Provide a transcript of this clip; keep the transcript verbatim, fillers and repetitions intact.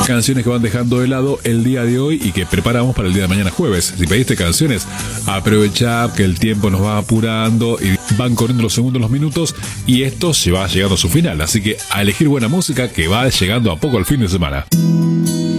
Canciones que van dejando de lado el día de hoy y que preparamos para el día de mañana jueves. Si pediste canciones, aprovecha que el tiempo nos va apurando y van corriendo los segundos, los minutos, y esto se va llegando a su final. Así que a elegir buena música que va llegando a poco el fin de semana.